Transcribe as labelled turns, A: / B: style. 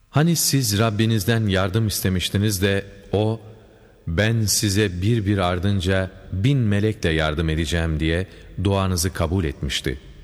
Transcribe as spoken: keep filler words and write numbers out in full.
A: Hani siz Rabbinizden yardım istemiştiniz de O, ben size bir bir ardınca bin melekle yardım edeceğim diye duanızı kabul etmişti.